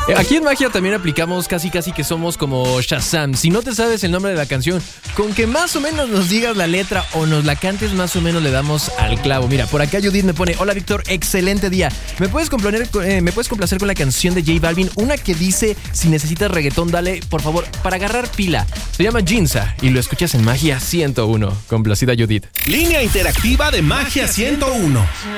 Aquí en Magia también aplicamos casi que somos como Shazam. Si no te sabes el nombre de la canción, con que más o menos nos digas la letra o nos la cantes, más o menos le damos al clavo. Mira, por acá Judith me pone: hola Víctor, excelente día. ¿Me puedes complacer con la canción de J Balvin? Una que dice: si necesitas reggaetón, dale, por favor, para agarrar pila. Se llama Ginza y lo escuchas en Magia 101. Complacida Judith. Línea interactiva de Magia 101.